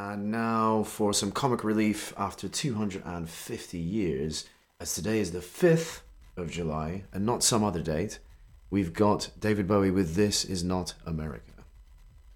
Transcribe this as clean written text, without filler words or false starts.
And now for some comic relief after 250 years, as today is the 5th of July and not some other date, we've got David Bowie with This Is Not America.